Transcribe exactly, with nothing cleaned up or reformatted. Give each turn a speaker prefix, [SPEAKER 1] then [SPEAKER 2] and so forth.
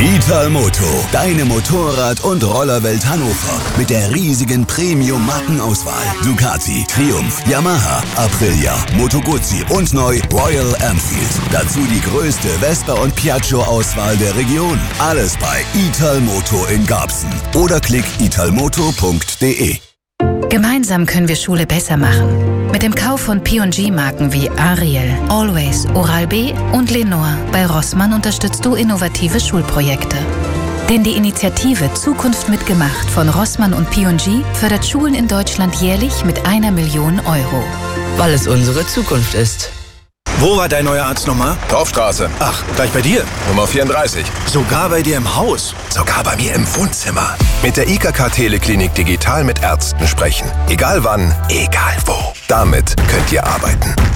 [SPEAKER 1] Italmoto, deine Motorrad- und Rollerwelt Hannover. Mit der riesigen Premium-Markenauswahl. Ducati, Triumph, Yamaha, Aprilia, Moto Guzzi und neu Royal Enfield. Dazu die größte Vespa- und Piaggio-Auswahl der Region. Alles bei Italmoto in Garbsen. Oder klick italmoto punkt de.
[SPEAKER 2] Gemeinsam können wir Schule besser machen. Mit dem Kauf von P und G-Marken wie Ariel, Always, Oral-B und Lenore bei Rossmann unterstützt du innovative Schulprojekte. Denn die Initiative Zukunft mitgemacht von Rossmann und P und G fördert Schulen in Deutschland jährlich mit einer Million Euro.
[SPEAKER 3] Weil es unsere Zukunft ist.
[SPEAKER 4] Wo war dein neuer Arzt nochmal?
[SPEAKER 5] Dorfstraße.
[SPEAKER 4] Ach, gleich bei dir?
[SPEAKER 5] Nummer vierunddreißig.
[SPEAKER 4] Sogar bei dir im Haus?
[SPEAKER 5] Sogar bei mir im Wohnzimmer. Mit der I K K Teleklinik digital mit Ärzten sprechen. Egal wann, egal wo. Damit könnt ihr arbeiten.